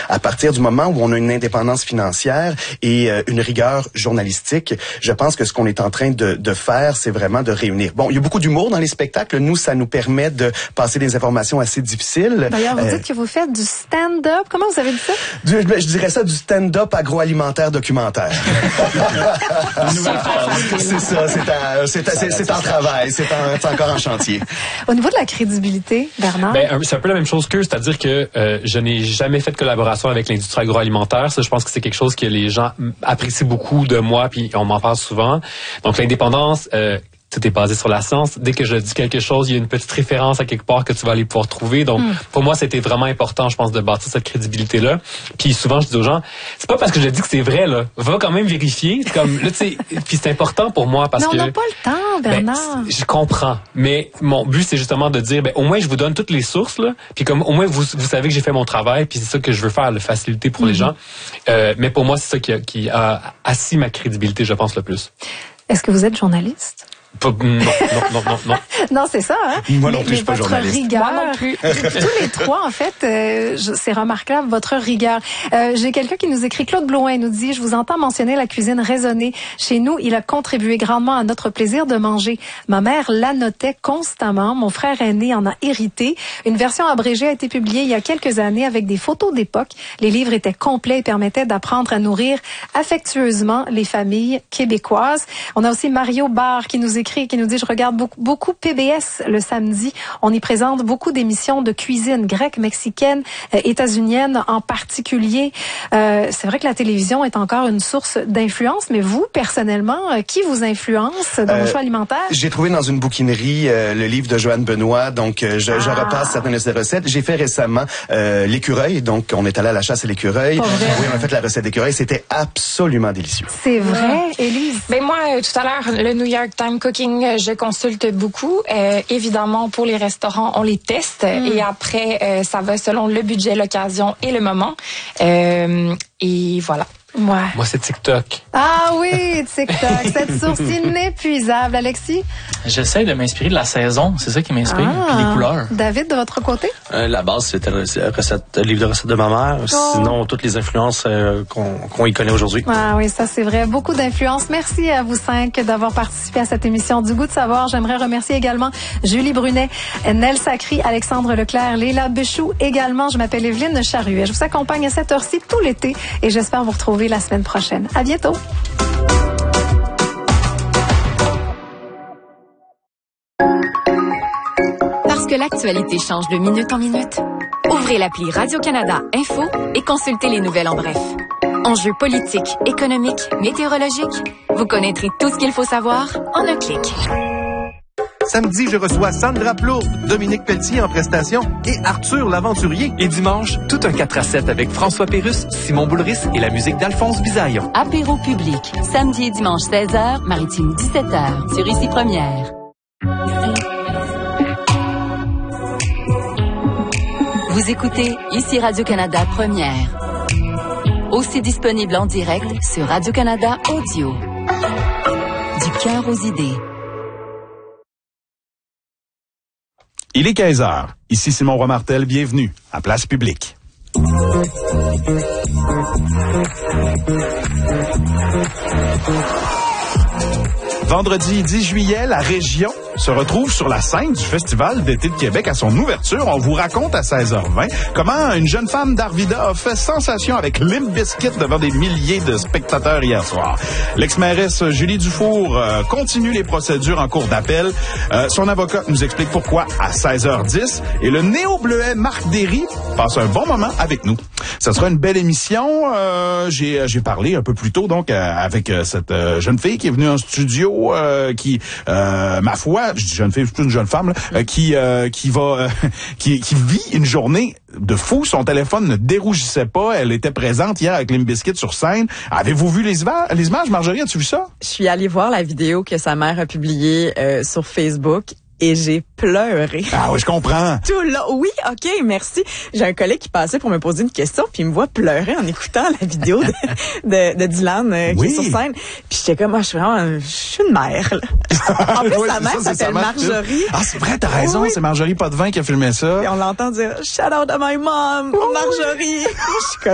À partir du moment où on a une indépendance financière et une rigueur journalistique, je pense que ce qu'on est en train de faire, c'est vraiment de réunir. Bon, il y a beaucoup d'humour dans les spectacles. Nous, ça nous permet de passer des informations assez difficiles. D'ailleurs, vous dites que vous faites du stand-up. Comment vous avez dit ça? Je dirais ça du stand-up agroalimentaire documentaire. C'est ça, c'est en travail, c'est encore en chantier. Au niveau de la crédibilité, Bernard? C'est un peu la même chose qu'eux, c'est-à-dire que je n'ai jamais fait de collaboration avec l'industrie agroalimentaire. Ça, je pense que c'est quelque chose que les gens apprécient beaucoup de moi, puis on m'en parle souvent. Donc, l'indépendance, tout est basé sur la science. Dès que je dis quelque chose, il y a une petite référence à quelque part que tu vas aller pouvoir trouver. Donc, pour moi, c'était vraiment important, je pense, de bâtir cette crédibilité-là. Puis souvent, je dis aux gens, c'est pas parce que je dis que c'est vrai, là. Va quand même vérifier. C'est comme, là, tu sais, puis c'est important pour moi parce que... Mais on n'a pas le temps, Bernard. Je comprends. Mais mon but, c'est justement de dire, au moins, je vous donne toutes les sources, là. Puis comme, au moins, vous savez que j'ai fait mon travail, puis c'est ça que je veux faire, le faciliter pour les gens. Mais pour moi, c'est ça qui a assis ma crédibilité, je pense, le plus. Est-ce que vous êtes journaliste? Non. Non, c'est ça, hein? Moi non plus, je suis pas votre journaliste. Rigueur, Moi non plus. tous les trois, en fait, c'est remarquable, votre rigueur. J'ai quelqu'un qui nous écrit, Claude Blouin nous dit, je vous entends mentionner la cuisine raisonnée. Chez nous, il a contribué grandement à notre plaisir de manger. Ma mère l'annotait constamment. Mon frère aîné en a hérité. Une version abrégée a été publiée il y a quelques années avec des photos d'époque. Les livres étaient complets et permettaient d'apprendre à nourrir affectueusement les familles québécoises. On a aussi Mario Barre qui nous écrit, qui nous dit, je regarde beaucoup PBS le samedi. On y présente beaucoup d'émissions de cuisine grecque, mexicaine, états-unienne en particulier. C'est vrai que la télévision est encore une source d'influence, mais vous, personnellement, qui vous influence dans vos choix alimentaires? J'ai trouvé dans une bouquinerie le livre de Joanne Benoît, donc je repasse certaines de ses recettes. J'ai fait récemment l'écureuil, donc on est allé à la chasse à l'écureuil. Oui, on a fait la recette d'écureuil, c'était absolument délicieux. C'est vrai, Élise? Moi, tout à l'heure, le New York Times Cooking, je consulte beaucoup. Évidemment, pour les restaurants, on les teste et après, ça va selon le budget, l'occasion et le moment. Et voilà. Ouais. Moi, c'est TikTok. Ah oui, TikTok, cette source inépuisable. Alexis? J'essaie de m'inspirer de la saison, c'est ça qui m'inspire, puis les couleurs. David, de votre côté? La base, c'était le livre de recettes de ma mère. Sinon, toutes les influences qu'on y connaît aujourd'hui. Ah oui, ça c'est vrai. Beaucoup d'influences. Merci à vous 5 d'avoir participé à cette émission du Goût de savoir. J'aimerais remercier également Julie Brunet, Nel Sacry, Alexandre Leclerc, Léla Béchou également. Je m'appelle Evelyne Charruet. Je vous accompagne à cette heure-ci tout l'été et j'espère vous retrouver la semaine prochaine. À bientôt. Parce que l'actualité change de minute en minute, ouvrez l'appli Radio-Canada Info et consultez les nouvelles en bref. Enjeux politiques, économiques, météorologiques, vous connaîtrez tout ce qu'il faut savoir en un clic. Samedi, je reçois Sandra Plourde, Dominique Pelletier en prestation et Arthur l'Aventurier. Et dimanche, tout un 4-7 avec François Pérusse, Simon Boulris et la musique d'Alphonse Bisaillon. Apéro public, samedi et dimanche 16h, Maritime 17h, sur Ici Première. Vous écoutez Ici Radio-Canada Première. Aussi disponible en direct sur Radio-Canada Audio. Du cœur aux idées. Il est 15h. Ici Simon Roy-Martel, bienvenue à Place Publique. Vendredi 10 juillet, la région se retrouve sur la scène du Festival d'été de Québec à son ouverture. On vous raconte à 16h20 comment une jeune femme d'Arvida a fait sensation avec Limp Bizkit devant des milliers de spectateurs hier soir. L'ex-mairesse Julie Dufour continue les procédures en cours d'appel. Son avocat nous explique pourquoi à 16h10. Et le néo-bleuet Marc Derry passe un bon moment avec nous. Ça sera une belle émission. J'ai parlé un peu plus tôt donc avec cette jeune fille qui est venue en studio qui, ma foi, je dis jeune fille, c'est une jeune femme là, qui vit une journée de fou. Son téléphone ne dérougissait pas. Elle était présente hier avec Limp Bizkit sur scène. Avez-vous vu les images? Marjorie, as-tu vu ça? Je suis allée voir la vidéo que sa mère a publiée sur Facebook. Et j'ai pleuré. Ah oui, je comprends. Tout là. Oui, OK, merci. J'ai un collègue qui passait pour me poser une question, puis il me voit pleurer en écoutant la vidéo de Dylan qui est sur scène. Puis j'étais comme, je suis une mère, là. En plus, sa mère s'appelle Marjorie. Ah, c'est vrai, t'as raison. Oui. C'est Marjorie Potvin qui a filmé ça. Et on l'entend dire, shout out à my mom, Marjorie.